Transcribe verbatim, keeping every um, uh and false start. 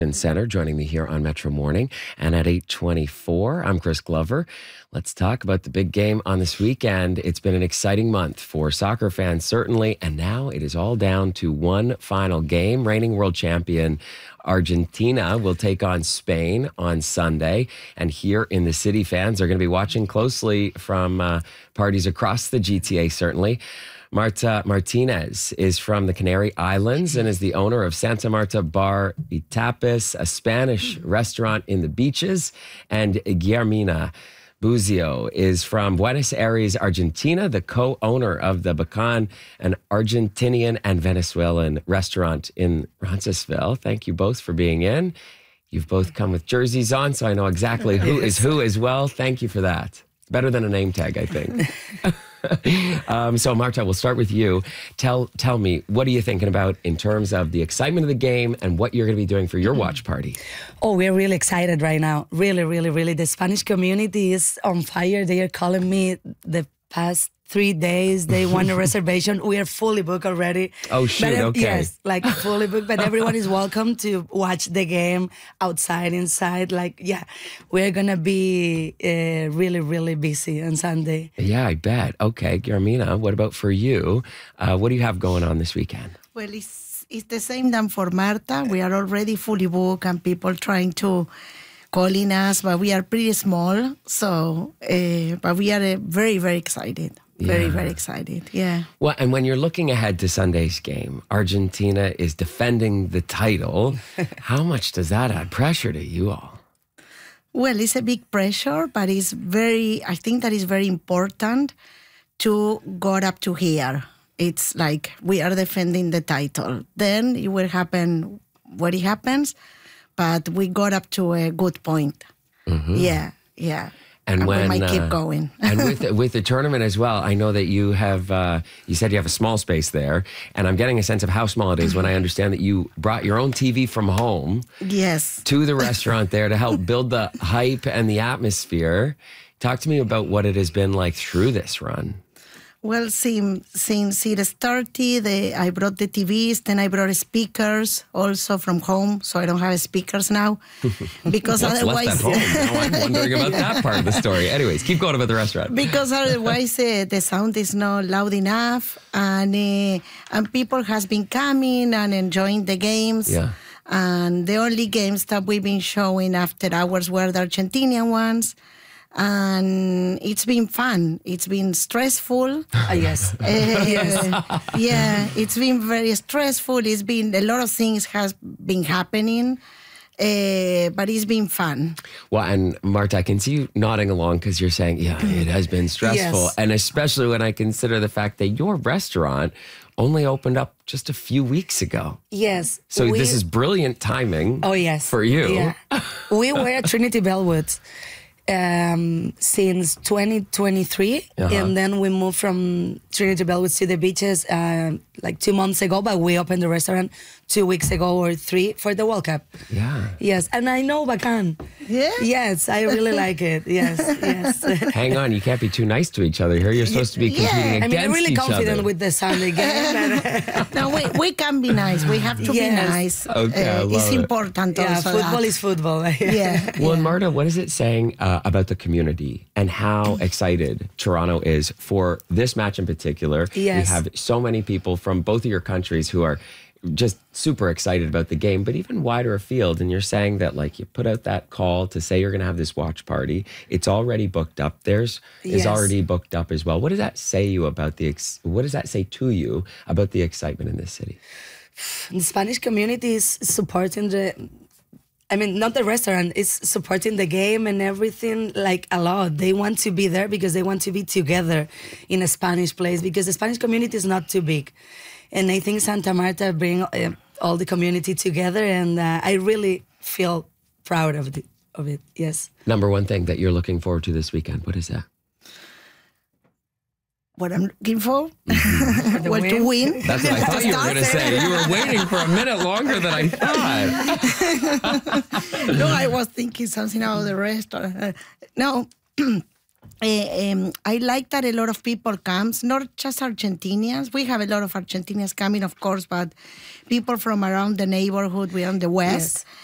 Center, joining me here on Metro Morning. And at eight twenty-four, I'm Chris Glover. Let's talk about the big game on this weekend. It's been an exciting month for soccer fans, certainly. And now it is all down to one final game. Reigning world champion Argentina will take on Spain on Sunday. And here in the city, fans are going to be watching closely from uh, parties across the G T A, certainly. Marta Martinez is from the Canary Islands and is the owner of Santa Marta Bar y Tapas, a Spanish restaurant in the beaches. And Guillermina Buzio is from Buenos Aires, Argentina, the co-owner of the Bacan, an Argentinian and Venezuelan restaurant in Roncesvalles. Thank you both for being in. You've both come with jerseys on, so I know exactly who is who as well. Thank you for that. It's better than a name tag, I think. um, so, Marta, we'll start with you. Tell tell me, what are you thinking about in terms of the excitement of the game and what you're going to be doing for your watch party? Oh, we're really excited right now. Really, really, really. The Spanish community is on fire. They are calling me the past three days. They want a reservation. We are fully booked already. Oh, shoot, but, okay. Yes, like fully booked. But everyone is welcome to watch the game outside, inside. Like, yeah, we're going to be uh, really, really busy on Sunday. Yeah, I bet. Okay, Guillermina, what about for you? Uh, what do you have going on this weekend? Well, it's, it's the same than for Marta. We are already fully booked and people trying to calling us, but we are pretty small. So, uh, but we are uh, very, very excited. Very, yeah. very excited. Yeah. Well, and when you're looking ahead to Sunday's game, Argentina is defending the title. How much does that add pressure to you all? Well, it's a big pressure, but it's very, I think that is very important to go up to here. It's like we are defending the title. Then it will happen what it happens, but we got up to a good point. Mm-hmm. Yeah, yeah. And, and when, we might keep uh, going. And with the, with the tournament as well, I know that you have, uh, you said you have a small space there, and I'm getting a sense of how small it is when I understand that you brought your own T V from home yes. to the restaurant there to help build the hype and the atmosphere. Talk to me about what it has been like through this run. Well, since, since it started, the, I brought the T Vs, then I brought speakers also from home, so I don't have speakers now. Because What's otherwise... left at home? Now I'm wondering about that part of the story. Anyways, keep going about the restaurant. Because otherwise uh, the sound is not loud enough, and uh, and people has been coming and enjoying the games. Yeah. And the only games that we've been showing after hours were the Argentinian ones. And it's been fun. It's been stressful. Uh, yes. Uh, yes. Yeah, it's been very stressful. It's been, a lot of things has been happening, uh, but it's been fun. Well, and Marta, I can see you nodding along because you're saying, yeah, it has been stressful. Yes. And especially when I consider the fact that your restaurant only opened up just a few weeks ago. Yes. So we, this is brilliant timing. Oh, yes. For you. Yeah. We were at Trinity Bellwoods Um, since twenty twenty-three, uh-huh. and then we moved from Trinity Bellwoods to the beaches uh, like two months ago, but we opened the restaurant two weeks ago or three for the World Cup. Yeah. Yes, and I know Bacan. Yeah? Yes, I really like it. Yes, yes. Hang on, you can't be too nice to each other here. You're supposed to be competing Yeah. against each other. I mean, I'm really confident other. with the Sunday game. No, we, we can be nice. We have to Yes. be nice. Okay, I Uh, love it's it. important Yeah, also. football that. is football. Yeah. Well, yeah. and Marta, what is it saying uh, about the community and how excited Toronto is for this match in particular? Yes. You have so many people from both of your countries who are just super excited about the game, but even wider afield. And you're saying that, like, you put out that call to say you're going to have this watch party. It's already booked up. Theirs is Yes. already booked up as well. What does that say you about the? Ex- what does that say to you about the excitement in this city? The Spanish community is supporting the, I mean, not the restaurant, it's supporting the game and everything like a lot. They want to be there because they want to be together in a Spanish place because the Spanish community is not too big. And I think Santa Marta bring uh, all the community together, and uh, I really feel proud of, the, of it, yes. Number one thing that you're looking forward to this weekend, what is that? What I'm looking for? For well, win. to win. That's what I thought you were going to say. You were waiting for a minute longer than I thought. No, I was thinking something about the restaurant. Uh, no, uh, um, I like that a lot of people comes, not just Argentinians. We have a lot of Argentinians coming, of course, but people from around the neighborhood, we are on the west. Yes.